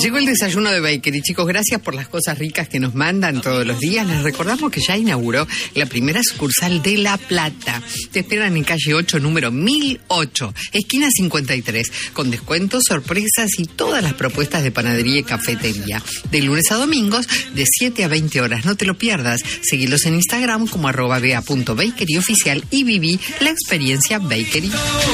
Llegó el desayuno de Bakery. Chicos, gracias por las cosas ricas que nos mandan todos los días. Les recordamos que ya inauguró la primera sucursal de La Plata. Te esperan en calle 8, número 1008, esquina 53, con descuentos, sorpresas y todas las propuestas de panadería y cafetería. De lunes a domingos, de 7 a 20 horas. No te lo pierdas. Seguilos en Instagram como @bea.bakeryoficial y viví la experiencia Bakery.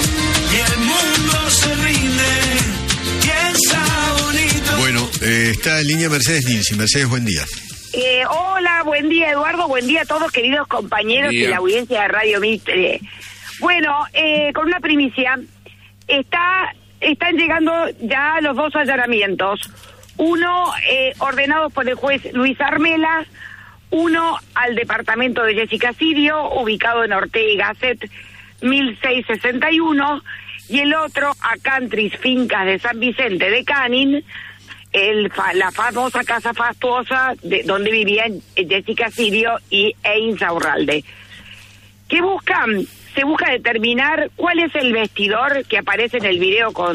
Bueno, está en línea Mercedes Nilsi. Mercedes, buen día. Hola, buen día Eduardo, buen día a todos queridos compañeros de la audiencia de Radio Mitre. Bueno, con una primicia, están llegando ya los 2 allanamientos. Uno ordenado por el juez Luis Armela, uno al departamento de Jessica Sirio, ubicado en Ortega y Gasset 1661, y el otro a Country's Fincas de San Vicente de Canin, la famosa casa fastuosa donde vivían Jessica Sirio y Insaurralde. ¿Qué buscan? Se busca determinar cuál es el vestidor que aparece en el video con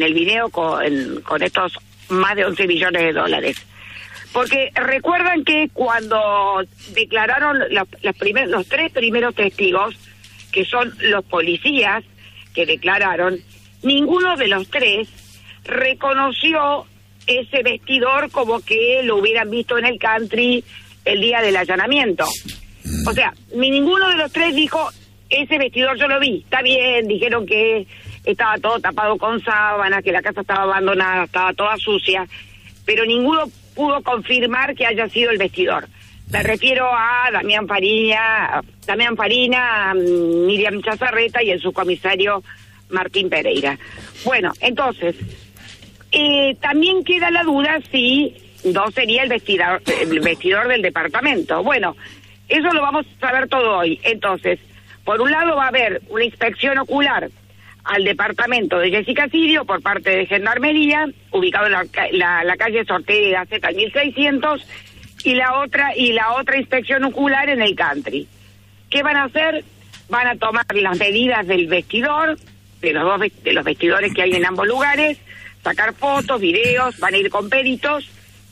estos más de 11 millones de dólares. Porque recuerdan que cuando declararon los 3 primeros testigos, que son los policías que declararon, ninguno de los 3 reconoció ese vestidor como que lo hubieran visto en el country el día del allanamiento. O sea, ninguno de los 3 dijo, ese vestidor yo lo vi. Está bien, dijeron que estaba todo tapado con sábanas, que la casa estaba abandonada, estaba toda sucia, pero ninguno pudo confirmar que haya sido el vestidor. Me refiero a Damián Farina, Miriam Chazarreta y el subcomisario Martín Pereira. Bueno, entonces, también queda la duda si no sería el vestidor del departamento. Bueno, eso lo vamos a saber todo hoy. Entonces, por un lado va a haber una inspección ocular al departamento de Jessica Sirio por parte de Gendarmería, ubicado en la calle Ortega y Gasset 1600, y la otra inspección ocular en el country. ¿Qué van a hacer? Van a tomar las medidas del vestidor, de los vestidores que hay en ambos lugares, sacar fotos, videos, van a ir con peritos,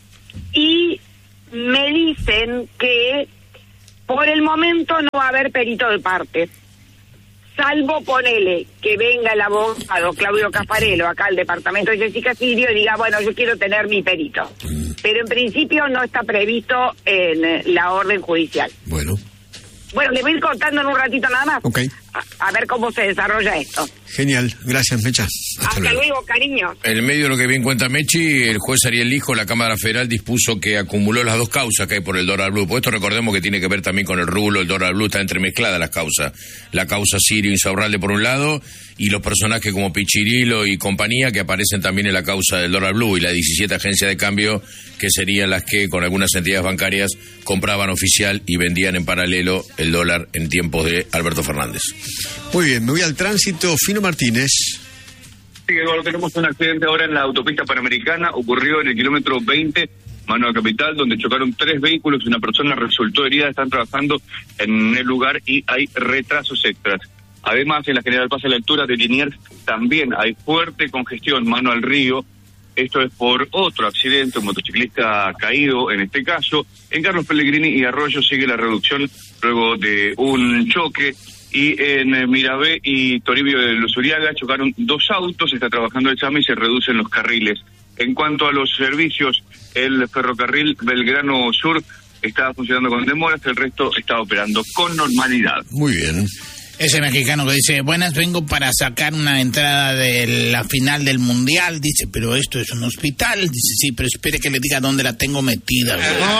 y me dicen que por el momento no va a haber perito de parte, salvo ponele que venga el abogado Claudio Caffarello acá al departamento de Jessica Sirio y diga, bueno, yo quiero tener mi perito. Pero en principio no está previsto en la orden judicial. Bueno, les voy a ir contando en un ratito nada más. Okay. A ver cómo se desarrolla esto. Genial, gracias Mecha. Hasta luego, cariño. En el medio de lo que bien cuenta Mechi, el juez Ariel Lijo, la Cámara Federal dispuso que acumuló las 2 causas que hay por el dólar blue. Por esto recordemos que tiene que ver también con el rublo, el dólar blue, está entremezclada las causas. La causa Sirio Insaurralde por un lado, y los personajes como Pichirilo y compañía que aparecen también en la causa del dólar blue, y las 17 agencias de cambio que serían las que con algunas entidades bancarias compraban oficial y vendían en paralelo el dólar en tiempos de Alberto Fernández. Muy bien, me voy al tránsito. Fino Martínez. Sí, Eduardo, tenemos un accidente ahora en la autopista Panamericana, ocurrió en el kilómetro 20, mano a Capital, donde chocaron 3 vehículos, una persona resultó herida, están trabajando en el lugar y hay retrasos extras. Además, en la General Paz a la altura de Liniers también hay fuerte congestión, mano al río. Esto es por otro accidente, un motociclista caído en este caso. En Carlos Pellegrini y Arroyo sigue la reducción luego de un choque. Y en Mirabé y Toribio de Luzuriaga chocaron 2 autos, está trabajando el SAME y se reducen los carriles. En cuanto a los servicios, el ferrocarril Belgrano Sur está funcionando con demoras, el resto está operando con normalidad. Muy bien. Ese mexicano que dice, buenas, vengo para sacar una entrada de la final del Mundial. Dice, pero esto es un hospital. Dice, sí, pero espere que le diga dónde la tengo metida.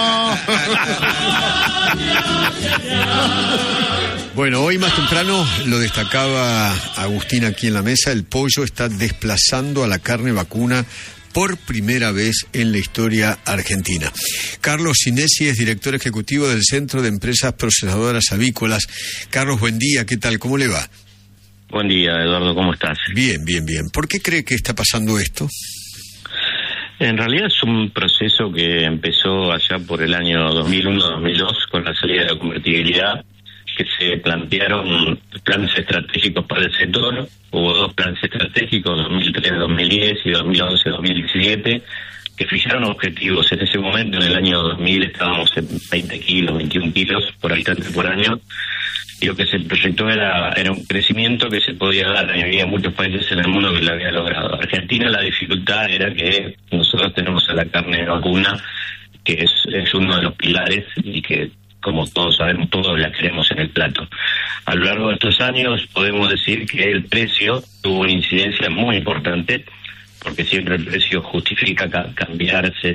Bueno, hoy más temprano lo destacaba Agustín aquí en la mesa, el pollo está desplazando a la carne vacuna por primera vez en la historia argentina. Carlos Sinesi es director ejecutivo del Centro de Empresas Procesadoras Avícolas. Carlos, buen día, ¿qué tal? ¿Cómo le va? Buen día, Eduardo, ¿cómo estás? Bien, bien, bien. ¿Por qué cree que está pasando esto? En realidad es un proceso que empezó allá por el año 2001-2002 con la salida de la convertibilidad, que se plantearon planes estratégicos para el sector. Hubo 2 planes estratégicos, 2003-2010 y 2011-2017, que fijaron objetivos. En ese momento, en el año 2000, estábamos en 20 kilos, 21 kilos por habitante por año, y lo que se proyectó era un crecimiento que se podía dar. Había muchos países en el mundo que lo habían logrado. Argentina, la dificultad era que nosotros tenemos a la carne vacuna, que es uno de los pilares y que, como todos sabemos, todos la queremos en el plato. A lo largo de estos años podemos decir que el precio tuvo una incidencia muy importante, porque siempre el precio justifica cambiarse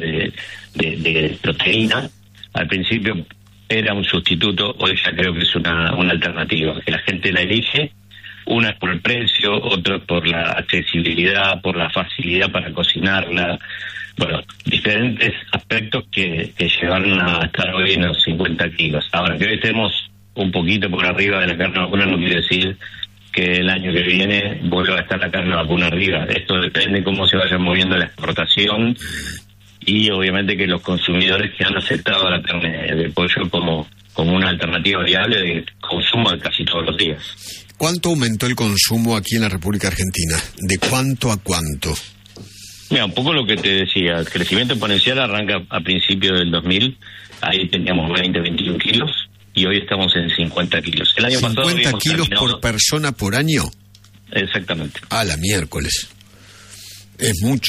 de proteína. Al principio era un sustituto, hoy ya creo que es una alternativa, que la gente la elige. Una es por el precio, otra por la accesibilidad, por la facilidad para cocinarla. Bueno, diferentes aspectos que llegaron a estar hoy en los 50 kilos. Ahora, que hoy estemos un poquito por arriba de la carne vacuna no quiere decir que el año que viene vuelva a estar la carne vacuna arriba. Esto depende de cómo se vaya moviendo la exportación y obviamente que los consumidores que han aceptado la carne de pollo como una alternativa viable de consumo casi todos los días. ¿Cuánto aumentó el consumo aquí en la República Argentina? ¿De cuánto a cuánto? Mira, un poco lo que te decía, el crecimiento exponencial arranca a principios del 2000, ahí teníamos 20, 21 kilos, y hoy estamos en 50 kilos. El año pasado 50 kilos por persona por año. Exactamente. A la miércoles. Es mucho.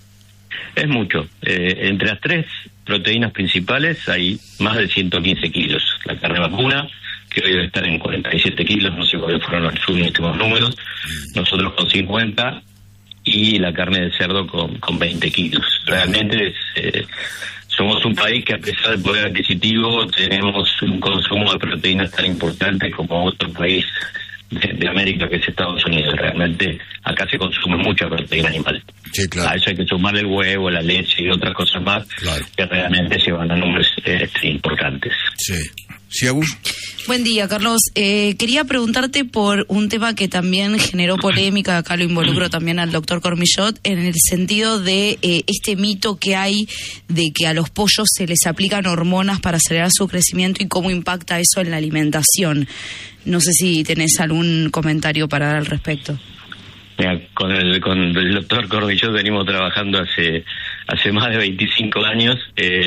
Es mucho. Entre las tres proteínas principales hay más de 115 kilos. La carne vacuna, que hoy debe estar en 47 kilos, no sé cuáles fueron los últimos números, nosotros con 50, y la carne de cerdo con 20 kilos. Realmente somos un país que, a pesar del poder adquisitivo, tenemos un consumo de proteínas tan importante como otro país de América, que es Estados Unidos. Realmente acá se consume mucha proteína animal. Sí, claro. A eso hay que sumarle el huevo, la leche y otras cosas más, claro, que realmente llevan a números importantes. Sí. ¿Sí, Agus? Buen día, Carlos. Quería preguntarte por un tema que también generó polémica, acá lo involucro también al doctor Cormillot, en el sentido de este mito que hay de que a los pollos se les aplican hormonas para acelerar su crecimiento y cómo impacta eso en la alimentación. No sé si tenés algún comentario para dar al respecto. Mira, con el doctor Cormillot venimos trabajando hace más de 25 años.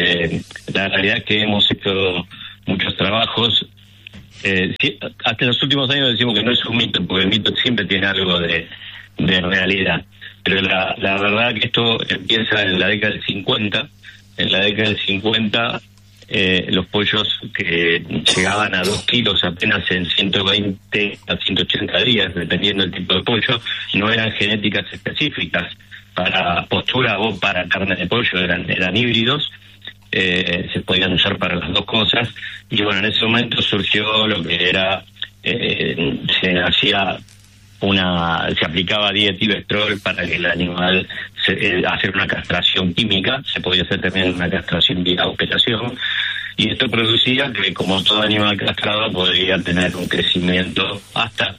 La realidad es que hemos hecho muchos trabajos. Hasta en los últimos años decimos que no es un mito, porque el mito siempre tiene algo de realidad. Pero la verdad que esto empieza en la década del 50. En la década del 50 los pollos que llegaban a 2 kilos apenas en 120 a 180 días, dependiendo del tipo de pollo, no eran genéticas específicas para postura o para carne de pollo, eran híbridos. Se podían usar para las dos cosas, y bueno, en ese momento surgió lo que era se aplicaba dietilvestrol para que el animal hacer una castración química. Se podía hacer también una castración vía operación, y esto producía que, como todo animal castrado, podría tener un crecimiento hasta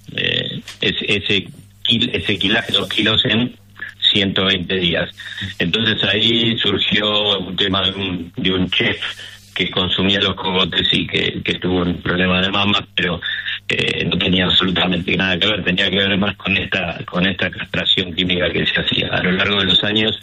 ese kilaje, 2 kilos en 120 días. Entonces ahí surgió un tema de un chef que consumía los cogotes y que tuvo un problema de mamas, pero no tenía absolutamente nada que ver, tenía que ver más con esta castración química que se hacía. A lo largo de los años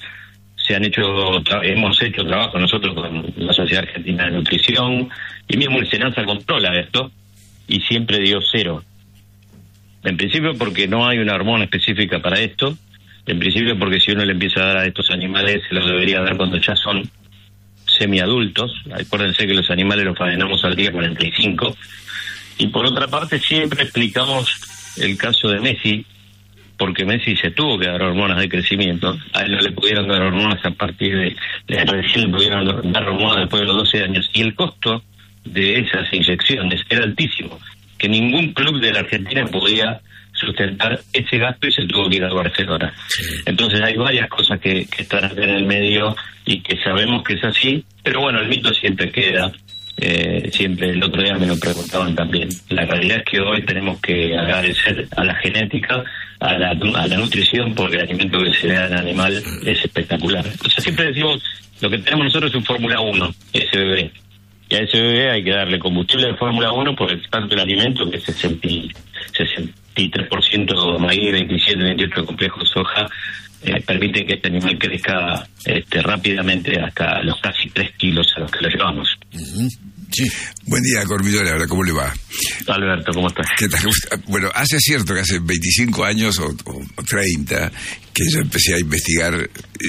hemos hecho trabajo nosotros con la Sociedad Argentina de Nutrición, y mismo el SENASA controla esto y siempre dio 0. En principio porque no hay una hormona específica para esto. En principio porque si uno le empieza a dar a estos animales, se los debería dar cuando ya son semiadultos. Acuérdense que los animales los faenamos al día 45. Y por otra parte siempre explicamos el caso de Messi, porque Messi se tuvo que dar hormonas de crecimiento. A él no le pudieron dar hormonas a partir recién le pudieron dar hormonas después de los 12 años. Y el costo de esas inyecciones era altísimo, que ningún club de la Argentina podía sustentar ese gasto, y se tuvo que ir a Barcelona. Entonces hay varias cosas que están acá en el medio y que sabemos que es así, pero bueno, el mito siempre queda. Siempre, el otro día me lo preguntaban también. La realidad es que hoy tenemos que agradecer a la genética, a la nutrición, porque el alimento que se le da al animal es espectacular. O sea, siempre decimos, lo que tenemos nosotros es un Fórmula 1, ese bebé. Y a ese bebé hay que darle combustible de Fórmula 1 por tanto el alimento, que es 63% maíz, 27, 28 de complejo soja, permiten que este animal crezca rápidamente hasta los casi 3 kilos a los que lo llevamos. Sí. Buen día, Cormillón, ahora, ¿cómo le va? Alberto, ¿cómo estás? ¿Qué tal? Bueno, cierto que hace 25 años o 30 que yo empecé a investigar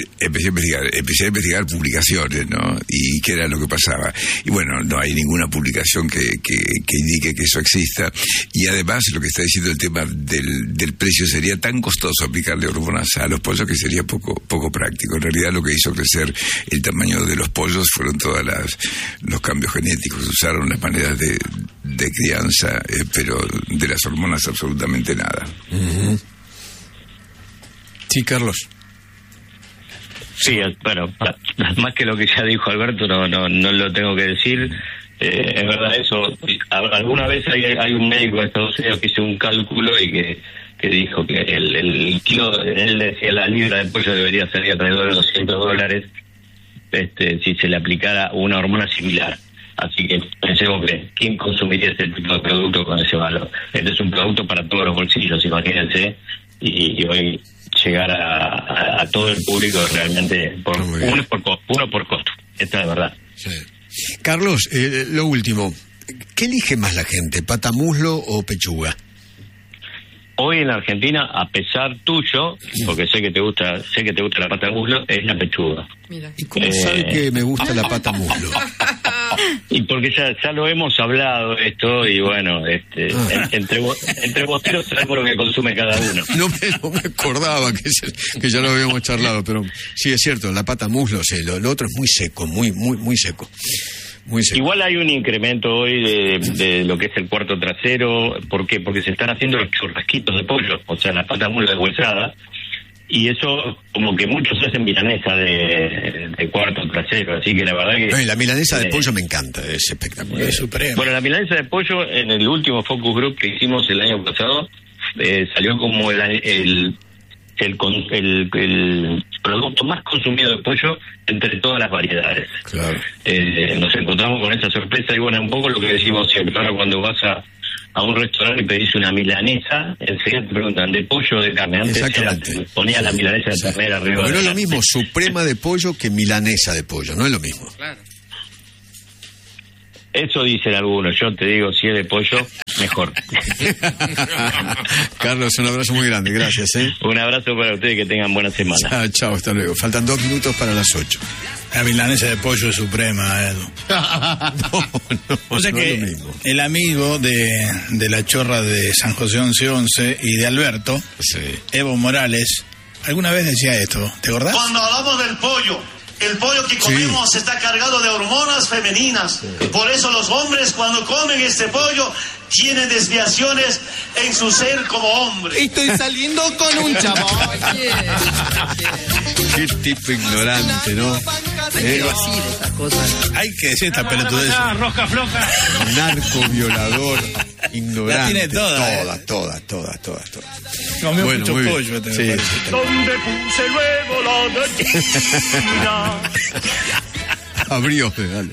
publicaciones, ¿no? Y qué era lo que pasaba. Y bueno, no hay ninguna publicación que indique que eso exista. Y además, lo que está diciendo el tema del precio, sería tan costoso aplicarle hormonas a los pollos que sería poco práctico. En realidad, lo que hizo crecer el tamaño de los pollos fueron todos los cambios genéticos. Usaron las maneras de crianza, pero de las hormonas absolutamente nada. Uh-huh. Sí, Carlos. Sí, bueno, más que lo que ya dijo Alberto, no lo tengo que decir. Es verdad eso. Alguna vez hay un médico de Estados Unidos que hizo un cálculo y que dijo que el kilo, él decía la libra de pollo debería salir alrededor de $200 si se le aplicara una hormona similar. Así que pensemos que ¿quién consumiría este tipo de producto con ese valor? Este es un producto para todos los bolsillos, imagínense, y hoy llegar a todo el público realmente uno por costo. Esta es verdad. Sí. Carlos, lo último, ¿qué elige más la gente, pata, muslo o pechuga? Hoy en Argentina, a pesar tuyo, porque sé que te gusta la pata muslo, es la pechuga. Mira. ¿Y cómo sabe que me gusta la pata muslo? Y porque ya lo hemos hablado esto, y bueno, entre bosteros sabemos lo que consume cada uno. No me acordaba que ya lo habíamos charlado, pero sí es cierto, la pata muslo, sí, lo otro es muy seco, muy seco. Igual hay un incremento hoy de lo que es el cuarto trasero. ¿Por qué? Porque se están haciendo los churrasquitos de pollo, o sea, la pata muslo deshuesada, y eso como que muchos hacen milanesa de cuarto trasero, así que la verdad que... La milanesa de pollo me encanta, es espectacular. Es supremo. Bueno, la milanesa de pollo en el último focus group que hicimos el año pasado salió como el producto más consumido de pollo entre todas las variedades. Claro. Nos encontramos con esa sorpresa y bueno, un poco lo que decimos siempre. Ahora cuando vas a un restaurante y pedís una milanesa, enseguida te preguntan ¿de pollo o de carne? Antes ponía la milanesa de ternera arriba. Pero no es lo mismo suprema de pollo que milanesa de pollo, no es lo mismo. Claro. Eso dicen algunos, yo te digo, si es de pollo, mejor. Carlos, un abrazo muy grande, gracias. Un abrazo para ustedes, que tengan buena semana. Chao, hasta luego. Faltan 2 minutos para las 8. La milanesa de pollo es suprema, Edu. No, o sea que es lo mismo. El amigo de la chorra de San José 1111 y de Alberto, sí, Evo Morales, alguna vez decía esto, ¿te acordás? Cuando hablamos del pollo, el pollo que comemos está cargado de hormonas femeninas. Por eso los hombres cuando comen este pollo tienen desviaciones en su ser como hombre. Estoy saliendo con un chavo. Qué tipo ignorante, ¿no? Hay que decir esas cosas. Hay que decir esta pelotudez. Rosca floja. Narco, violador, ignorante. La tiene toda. Comió Bueno, mucho muy bien. pollo. Sí. Donde puse luego la gallina. Abrió, dale.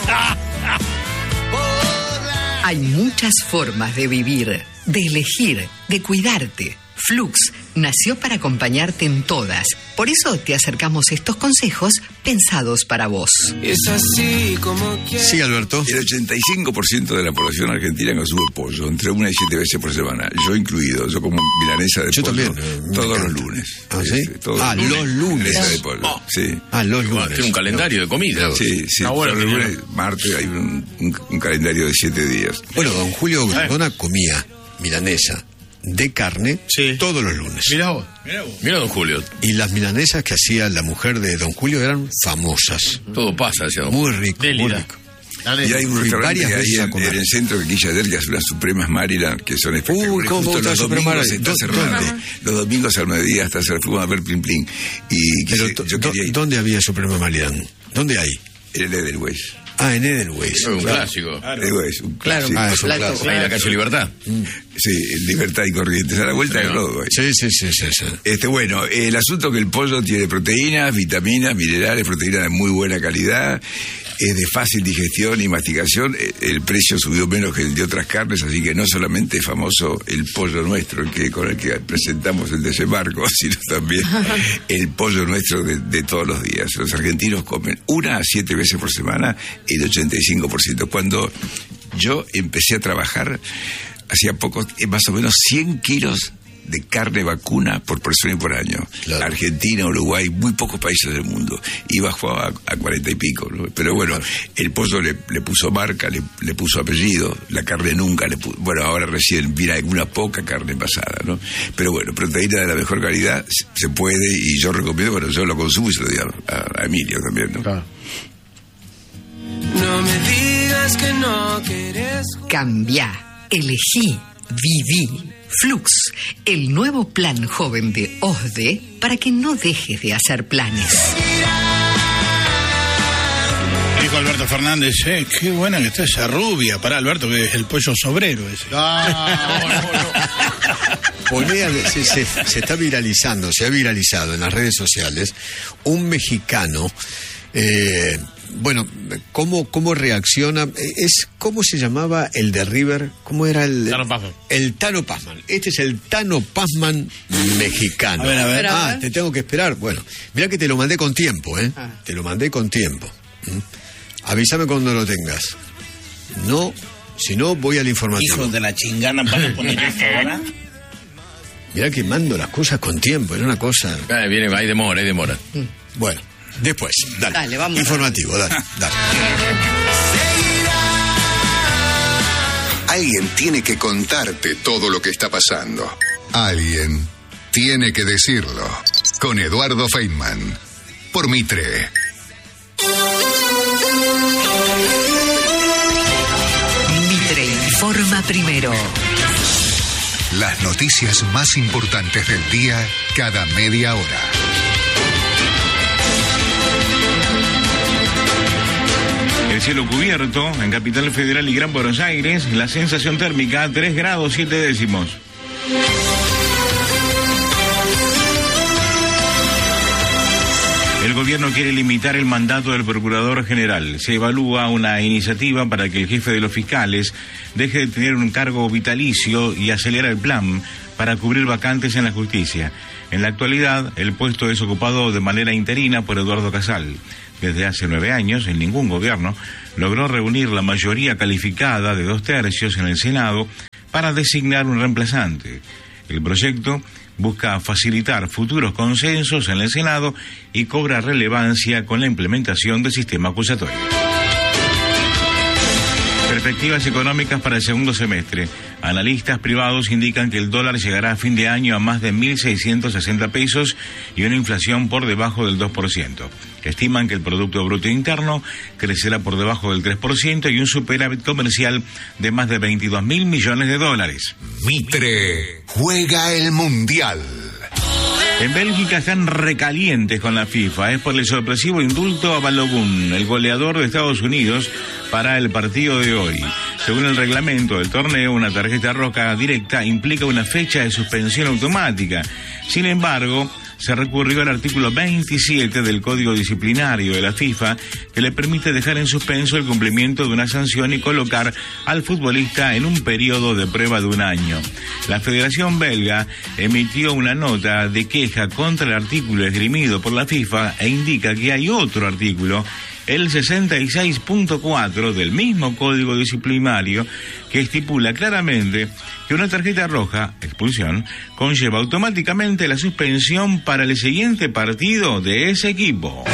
Hay muchas formas de vivir, de elegir, de cuidarte. Flux nació para acompañarte en todas. Por eso te acercamos estos consejos pensados para vos. Es así como quieres. Sí, Alberto. El 85% de la población argentina consume pollo, entre 1 y 7 veces por semana. Yo incluido, yo como milanesa de pollo también, todos los lunes. ¿Ah, sí? Los lunes. Milanesa de pollo, sí. Los lunes. Tiene un calendario de comida. Sí. Bueno, los lunes, martes hay un calendario de 7 días. Bueno, don Julio Grondona comía milanesa de carne todos los lunes. Mirá vos. Mira, don Julio. Y las milanesas que hacía la mujer de don Julio eran famosas. Todo pasa, decía don Muy rico, muy rico. Y hay un restaurante varias que veces hay a comer. en el centro que quilla ayer, que hace unas Supremas Maryland, que son espectaculares. ¿cómo Justo está los Suprema domingos Maryland? está cerrado. ¿Dónde? Los domingos al mediodía hasta se fuimos a ver Plin Plin. Y Pero yo quería ir. ¿dónde había Suprema Maryland? ¿Dónde hay? En el Edelweiss. En Edelweiss. Es un clásico. Edelweiss, un clásico. Es un clásico. Ahí en la calle Libertad. Sí, Libertad y Corrientes, a la vuelta de Broadway. Sí. Bueno, el asunto es que el pollo tiene proteínas, vitaminas, minerales, proteínas de muy buena calidad, es de fácil digestión y masticación. El precio subió menos que el de otras carnes, así que no solamente es famoso el pollo nuestro, con el que presentamos el desembarco, sino también el pollo nuestro de todos los días. Los argentinos comen 1 a 7 veces por semana el 85%. Cuando yo empecé a trabajar, hacía poco, más o menos 100 kilos de carne vacuna por persona y por año. Claro. Argentina, Uruguay, muy pocos países del mundo. Y bajó a 40 y pico, ¿no? Pero bueno, el pollo le puso marca, le puso apellido, la carne nunca le puso. Bueno, ahora recién viene alguna poca carne envasada, ¿no? Pero bueno, proteína de la mejor calidad se puede, y yo recomiendo, bueno, yo lo consumo y se lo digo a Emilio también, ¿no? Claro. No me digas que no quieres. Cambia, elegí, viví. Flux, el nuevo plan joven de OSDE para que no dejes de hacer planes. Dijo Alberto Fernández, qué buena que está esa rubia. Pará, Alberto, que es el pollo sobrero ese. Se está viralizando, se ha viralizado en las redes sociales un mexicano. Bueno, ¿cómo reacciona? ¿Cómo se llamaba el de River? ¿Cómo era el? Tano Pazman. El Tano Pazman. Este es el Tano Pazman mexicano. A ver. Te tengo que esperar. Bueno, mira que te lo mandé con tiempo, ¿eh? Te lo mandé con tiempo. Avísame cuando lo tengas. No, si no, voy al informativo. Hijos de la chingana para poner esto ahora. Mira que mando las cosas con tiempo, era una cosa. Hay demora. Bueno. Después, dale vamos. Informativo, dale. Alguien tiene que contarte todo lo que está pasando. Alguien tiene que decirlo. Con Eduardo Feynman. Por Mitre. Mitre informa primero. Las noticias más importantes del día cada media hora. El cielo cubierto en Capital Federal y Gran Buenos Aires, la sensación térmica 3 grados 7 décimos. El gobierno quiere limitar el mandato del Procurador General. Se evalúa una iniciativa para que el jefe de los fiscales deje de tener un cargo vitalicio y acelera el plan para cubrir vacantes en la justicia. En la actualidad, el puesto es ocupado de manera interina por Eduardo Casal. Desde hace 9 años, en ningún gobierno logró reunir la mayoría calificada de 2/3 en el Senado para designar un reemplazante. El proyecto busca facilitar futuros consensos en el Senado y cobra relevancia con la implementación del sistema acusatorio. Perspectivas económicas para el segundo semestre. Analistas privados indican que el dólar llegará a fin de año a más de 1.660 pesos y una inflación por debajo del 2%. Estiman que el Producto Bruto Interno crecerá por debajo del 3% y un superávit comercial de más de 22.000 millones de dólares. Mitre juega el Mundial. En Bélgica están recalientes con la FIFA. Es por el sorpresivo indulto a Balogun, el goleador de Estados Unidos, para el partido de hoy. Según el reglamento del torneo, una tarjeta roja directa implica una fecha de suspensión automática. Sin embargo, se recurrió al artículo 27 del Código Disciplinario de la FIFA, que le permite dejar en suspenso el cumplimiento de una sanción y colocar al futbolista en un periodo de prueba de 1 año. La Federación Belga emitió una nota de queja contra el artículo esgrimido por la FIFA e indica que hay otro artículo, el 66.4 del mismo Código Disciplinario, que estipula claramente que una tarjeta roja, expulsión, conlleva automáticamente la suspensión para el siguiente partido de ese equipo.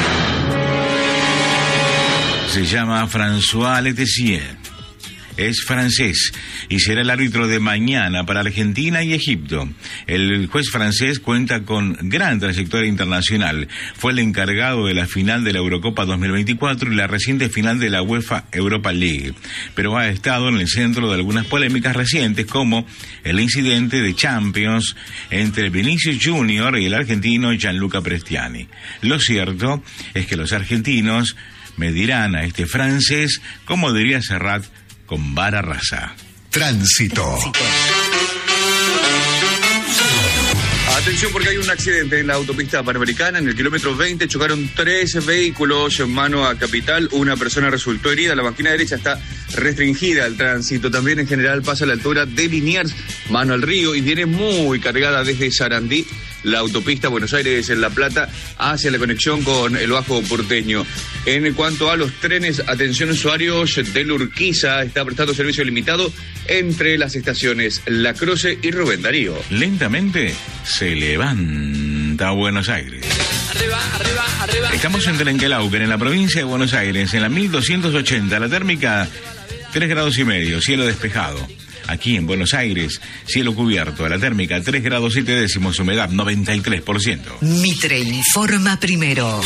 Se llama François Letessier. Es francés y será el árbitro de mañana para Argentina y Egipto. El juez francés cuenta con gran trayectoria internacional. Fue el encargado de la final de la Eurocopa 2024 y la reciente final de la UEFA Europa League. Pero ha estado en el centro de algunas polémicas recientes, como el incidente de Champions entre Vinicius Junior y el argentino Gianluca Prestiani. Lo cierto es que los argentinos medirán a este francés, como diría Serrat, con vara rasa. Tránsito. Atención porque hay un accidente en la autopista panamericana. En el kilómetro 20 chocaron 3 vehículos en mano a Capital. Una persona resultó herida. La banquina derecha está restringida al tránsito. También en general pasa a la altura de Liniers, mano al río, y viene muy cargada desde Sarandí la autopista Buenos Aires en La Plata hacia la conexión con el Bajo Porteño. En cuanto a los trenes, atención usuarios del Urquiza, está prestando servicio limitado entre las estaciones La Croce y Rubén Darío. Lentamente se levanta Buenos Aires. Arriba, arriba, arriba. Estamos en Trenquelauquen, en la provincia de Buenos Aires, en la 1280, la térmica 3 grados y medio, cielo despejado. Aquí en Buenos Aires, cielo cubierto, la térmica 3 grados 7 décimos, humedad 93%. Mitre informa primero.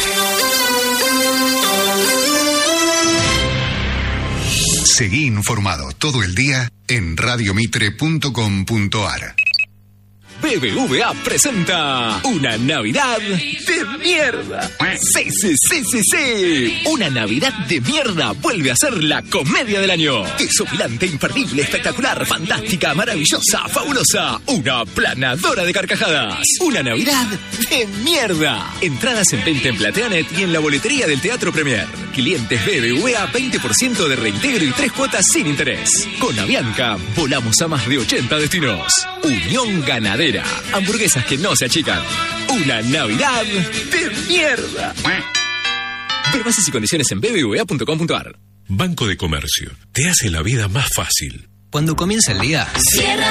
Seguí informado todo el día en radiomitre.com.ar. BBVA presenta una Navidad de mierda. Sí, sí, sí, sí, sí. Una Navidad de mierda vuelve a ser la comedia del año. Desopilante, imperdible, espectacular, fantástica, maravillosa, fabulosa. Una planadora de carcajadas. Una Navidad de mierda. Entradas en venta en Plateanet y en la boletería del Teatro Premier. Clientes BBVA, 20% de reintegro y 3 cuotas sin interés. Con Avianca, volamos a más de 80 destinos. Unión Ganadera. Hamburguesas que no se achican. Una Navidad de mierda. Ver bases y condiciones en bbva.com.ar. Banco de Comercio. Te hace la vida más fácil. Cuando comienza el día, cierra